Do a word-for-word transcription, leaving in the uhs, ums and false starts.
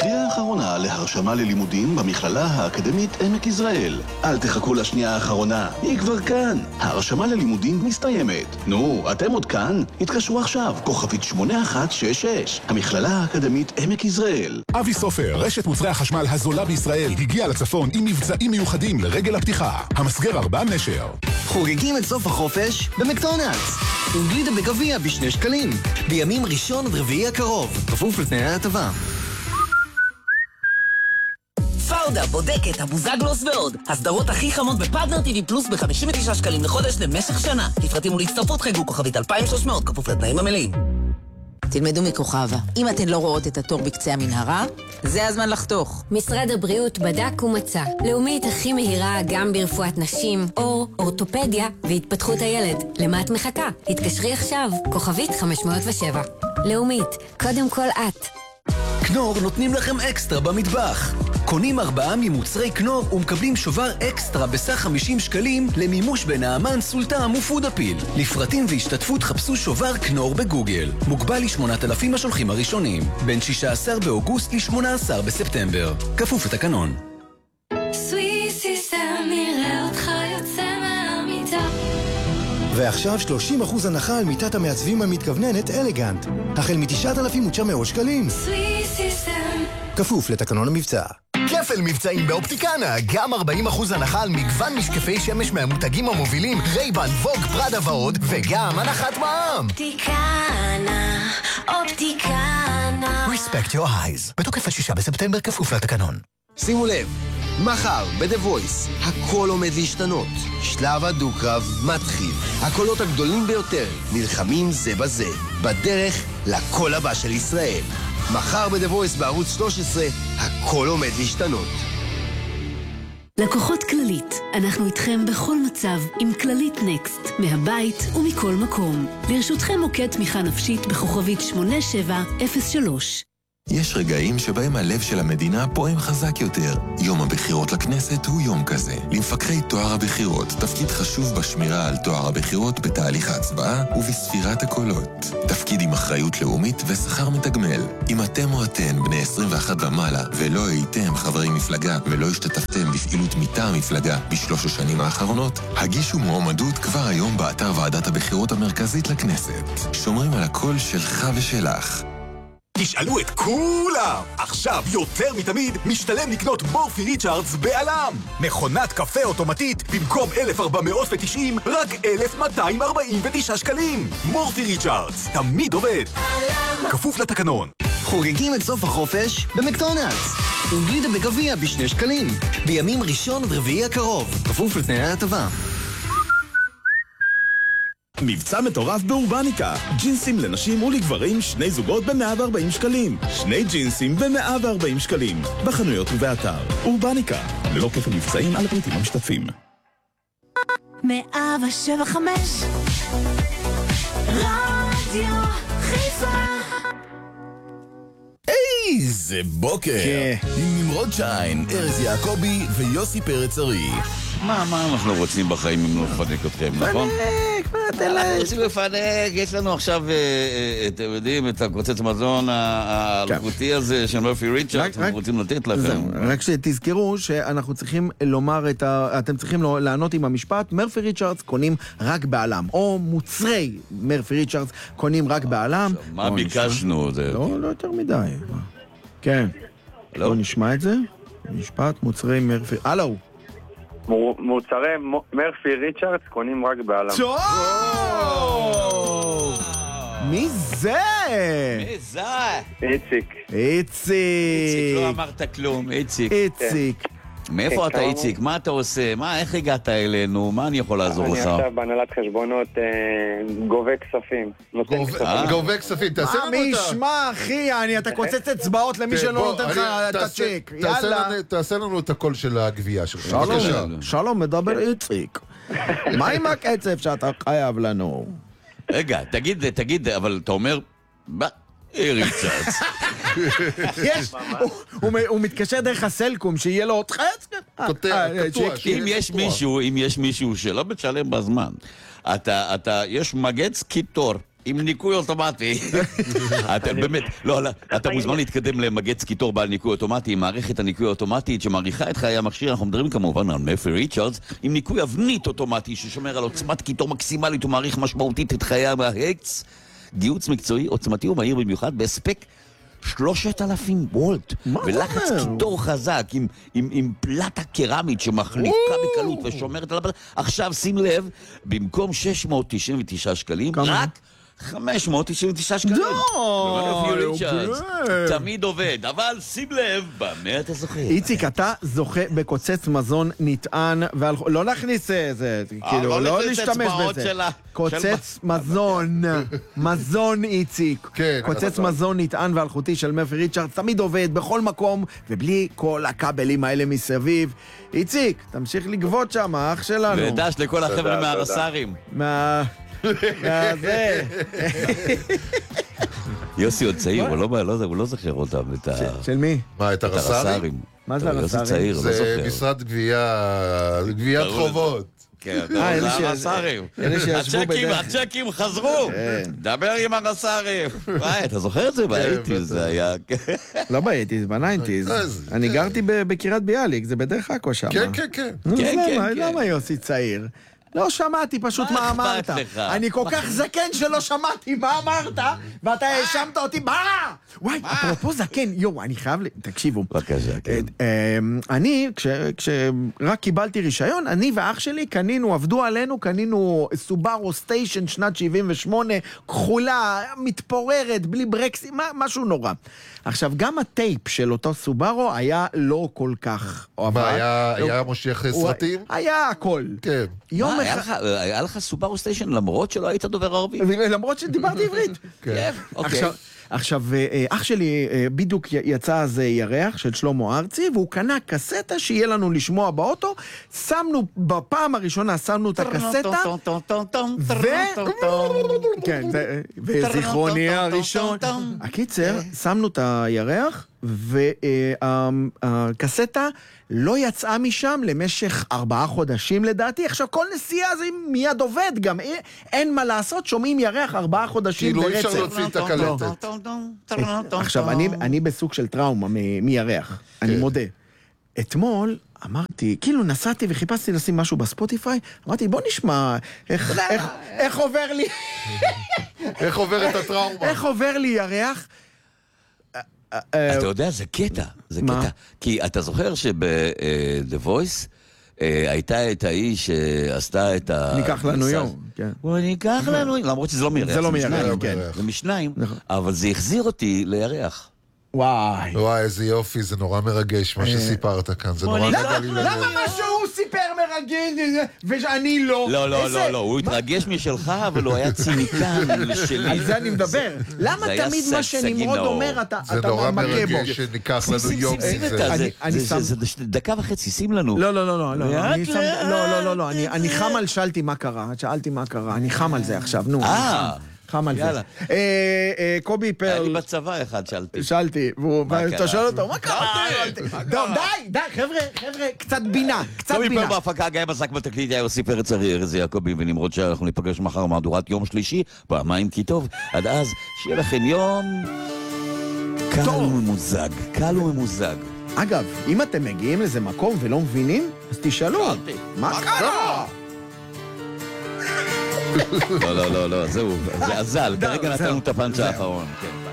קריאה האחרונה להרשמה ללימודים במכללה האקדמית עמק יזרעאל. אל תחכו לשנייה האחרונה, היא כבר כאן. ההרשמה ללימודים מסתיימת. נו, אתם עוד כאן? התקשרו עכשיו, כוכבית שמונה אחת שש שש. המכללה האקדמית עמק יזרעאל. אבי סופר, רשת מוצרי החשמל הזולה בישראל, הגיע לצפון עם מבצעים מיוחדים לרגל הפתיחה. המסגר ארבע נשר. חוגגים את סוף החופש במקדונלדס. עם גלידה בגביע בשני שקלים. בימים ראשון עד רביעי הקרוב. כפוף לתנאי ההטבה. פאודה, בודקת, הבוזגלוס ועוד. הסדרות הכי חמות בפרטנר טיווי פלוס ב-חמישים ותשעה שקלים לחודש למשך שנה. לפרטים ולהצטרפות חייגו כוכבית אלפיים ושלוש מאות, כפוף לתנאים המלאים. תלמדו מכוכבה. אם אתן לא רואות את התור בקצה המנהרה, זה הזמן לחתוך. משרד הבריאות בדק ומצא. לאומית הכי מהירה גם ברפואת נשים, אור, אורתופדיה והתפתחות הילד. למה את מחכה? התקשרי עכשיו, כוכבית חמש מאות ושבע. לאומית, קודם כל את. קנור נותנים לכם אקסטרה במטבח. קונים ארבעה ממוצרי קנור ומקבלים שובר אקסטרה בסך חמישים שקלים למימוש בנעמן, סולטם ופודאפיל. לפרטים והשתתפות חפשו שובר קנור בגוגל. מוגבל ל-שמונת אלפים השולחים הראשונים. בין שישה עשר באוגוסט ל-שמונה עשר בספטמבר. כפוף לתקנון. סוויסיסטם נראה אותך יוצא מהמיטה. ועכשיו שלושים אחוז הנחה על מיטת המעצבים המתכווננת אלגנט. החל מ-תשעת אלפים ותשע מאות שקלים. סוויסיסטם. כפוף לתקנון המבצע. כפל מבצעים באופטיקנה, גם ארבעים אחוז הנחה על מגוון משקפי שמש מהמותגים המובילים, רייבן, ווג, פרדה ועוד, וגם הנחת מע"מ. אופטיקנה, אופטיקנה. Respect your eyes. בתוקף עד שישה בספטמבר, כפוף לתקנון. שימו לב, מחר ב-The Voice הכל עומד להשתנות. שלב הדו-קרב מתחיל. הקולות הגדולים ביותר נלחמים זה בזה, בדרך לקול הבא של ישראל. מחר ב-The Voice בערוץ שלוש עשרה, הכל עומד להשתנות. לקוחות כללית, אנחנו איתכם בכל מצב עם כללית נקסט, מהבית ומכל מקום. לרשותכם מוקד תמיכה נפשית בכוכבית שמונה שבע אפס שלוש. יש רגעים שבהם הלב של המדינה פועם חזק יותר. יום הבחירות לכנסת הוא יום כזה. למפקחי תואר הבחירות, תפקיד חשוב בשמירה על תואר הבחירות בתהליך ההצבעה ובספירת הקולות. תפקיד עם אחריות לאומית ושכר מתגמל. אם אתם או אתן בני עשרים ואחת ומעלה ולא הייתם חברי מפלגה ולא השתתפתם בפעילות מטעם מפלגה בשלוש השנים האחרונות, הגישו מועמדות כבר היום באתר ועדת הבחירות המרכזית לכנסת. שומרים על הקול שלך ושלך. תשאלו את כולם! עכשיו יותר מתמיד משתלם לקנות מורפי ריצ'רדס בעלם! מכונת קפה אוטומטית במקום אלף ארבע מאות ותשעים רק אלף מאתיים ארבעים ותשעה שקלים. מורפי ריצ'רדס תמיד עובד. כפוף לתקנון. חוגגים את סוף החופש במקדונלדס. עם גלידה בגביע בשני שקלים. בימים ראשון עד רביעי הקרוב. כפוף לתנאי ההטבה. מבצע מטורף באורבניקה. ג'ינסים לנשים ולגברים, שני זוגות ב-מאה וארבעים שקלים. שני ג'ינסים ב-מאה וארבעים שקלים. בחנויות ובאתר. אורבניקה. ללא כפל מבצעים על הפריטים המשתתפים. מאה שבע חמש רדיו חיפה. איזה בוקר. עם נמרוד שיין, ארז יעקובי ויוסי פרץ ארי. מה, מה אנחנו רוצים בחיים אם לא נפנק אתכם, נכון? פנק, מה תן להם? רוצים לפנק, יש לנו עכשיו, אתם יודעים, את הקוצץ מזון האלחוטי הזה של מרפי ריצ'רדס, אנחנו רוצים לתת לכם. רק שתזכרו שאנחנו צריכים לומר את ה... אתם צריכים לענות עם המשפט, מרפי ריצ'רדס קונים רק בעלם, או מוצרי מרפי ריצ'רדס קונים רק בעלם. מה ביקשנו? לא, לא יותר מדי. כן. בואו נשמע את זה. משפט, מוצרי מרפי... הלו. מוצרי מרפי ריצ'רדס קונים רק בעלם. טוב! מי זה? מי זה? איציק. איציק. איציק, לא אמרת כלום, איציק. איציק. מאיפה אתה איציק? מה אתה עושה? מה, איך הגעת אלינו? מה אני יכול לעזור לך? אני עכשיו בהנהלת חשבונות גובה כספים. גובה כספים, תעשה לנו אותה. מה משמע, אחי? אתה קוצץ אצבעות למי שלא נותן לך את הצ'ק. יאללה. תעשה לנו את הקול של הגבייה שלך. שלום, שלום, מדבר איציק. מה עם הקצב שאתה חייב לנו? רגע, תגיד, תגיד, אבל אתה אומר... ריצ'רדס. הוא מתקשר דרך הסלקום, שיהיה לו עוד חץ? אם יש מישהו, אם יש מישהו שלא משלם בזמן, אתה, יש מגץ קיטור, עם ניקוי אוטומטי. אתה באמת, לא, אתה מוזמן להתקדם למגץ קיטור בעל ניקוי אוטומטי, עם מערכת הניקוי האוטומטית שמעריכה את חיי המכשיר. אנחנו מדברים כמובן על מרפי ריצ'רדס, עם ניקוי אבנית אוטומטי ששומר על עוצמת קיטור מקסימלית ומעריך משמעותית את חיי ההקס. גיוץ מקצועי, עוצמתי ומהיר במיוחד, בהספק שלושת אלפים וולט, ולחץ קיטור חזק עם, עם, עם פלטה קרמית שמחליקה בקלות ושומרת על הפלטה. עכשיו שים לב, במקום שש מאות תשעים ותשעה שקלים, רק חמש מאות תשעים ותשעה שקלים. תמיד עובד, אבל שים לב, במה אתה זוכה? איציק, אתה זוכה בקוצץ מזון נטען, לא להכניס איזה, כאילו, לא להשתמש בזה. קוצץ מזון, מזון איציק. קוצץ מזון נטען ואלחוטי של מרפי ריצ'רדס, תמיד עובד בכל מקום, ובלי כל הכבלים האלה מסביב. איציק, תמשיך לגבות שם, אח שלנו. ודש לכל החבר'ה מהרס"רים. מה... זה... יוסי עוד צעיר, הוא לא זכר אותם. של מי? מה, את הרס"רים? מה זה הרס"רים? זה משרד גבייה, גביית חובות. כן, הרס"רים. הצ'קים חזרו. דבר עם הרס"רים. וואי, אתה זוכר את זה? באייטיז זה היה... לא באייטיז, בניינטיז. אני גרתי בקירת ביאליק, זה בדרך עכו שם. כן, כן, כן. למה יוסי צעיר? לא שמעתי פשוט מה אמרת. אני כל כך זקן שלא שמעתי מה אמרת, ואתה האשמת אותי, מה? וואי, אפרופו זקן, יו, אני חייב, תקשיבו. בבקשה, כן. אני, כשרק קיבלתי רישיון, אני ואח שלי קנינו, עבדו עלינו, קנינו סובארו סטיישן שנת שבעים ושמונה, כחולה, מתפוררת, בלי ברקסים, משהו נורא. עכשיו, גם הטייפ של אותו סובארו היה לא כל כך... מה, היה מושך סרטים? היה הכל. כן. היה לך סובארו סטיישן למרות שלא היית דובר ערבי? למרות שדיברתי עברית. כן, אוקיי. עכשיו, אח שלי בדיוק יצא אז ירח של שלמה ארצי, והוא קנה קסטה שיהיה לנו לשמוע באוטו, שמנו, בפעם הראשונה שמנו את הקסטה, וזיכרוני הראשון. הקיצר, שמנו את הירח, והקסטה לא יצאה משם למשך ארבעה חודשים לדעתי. עכשיו כל נסיעה זה מיד עובד גם, אין מה לעשות, שומעים ירח ארבעה חודשים ברצף. כאילו אי אפשר להוציא את הקלטת. עכשיו אני בסוג של טראומה מירח, אני מודה. אתמול אמרתי, כאילו נסעתי וחיפשתי לשים משהו בספוטיפיי, אמרתי בוא נשמע איך עובר לי איך עובר את הטראומה, איך עובר לי ירח. אתה יודע, זה קטע, זה קטע. כי אתה זוכר שב-The Voice הייתה את האי שעשתה את ה... ניקח לנו יום. הוא ניקח לנו יום, למרות שזה לא מירח. זה לא מירח, כן. זה משניים, אבל זה החזיר אותי לירח. וואי. וואי, איזה יופי, זה נורא מרגש מה שסיפרת כאן, זה נורא נגע לי לב. למה מה שהוא סיפר מרגש ואני לא? לא, לא, לא, לא, הוא התרגש משלך, אבל הוא היה ציניקן שלי. על זה אני מדבר. למה תמיד מה שנמרוד אומר, אתה מכה בו? זה נורא מרגש שניקח לנו יום זה. זה דקה וחצי, שים לנו. לא, לא, לא, לא. לא, לא, לא, אני חם על שאלתי מה קרה, שאלתי מה קרה, אני חם על זה עכשיו, נו. אה. חם על זה. קובי פרל... היה לי בצבא אחד, שאלתי. שאלתי, ואתה שואל אותו, מה קרה? די, די, חבר'ה, חבר'ה, קצת בינה, קצת בינה. קובי פרל בהפקה, גיא בזק בתקליט, היה יוסי פרץ, ארז יעקבי ונמרוד שאנחנו ניפגש מחר מהדורת יום שלישי, פעמיים כי טוב, עד אז, שיהיה לכם יום קל וממוזג, קל וממוזג. אגב, אם אתם מגיעים לזה מקום ולא מבינים, אז תשאלו, מה קרה? לא, לא, לא, לא, זהו, זה עזל, כרגע נתנו את הפאנץ' האחרון, כן.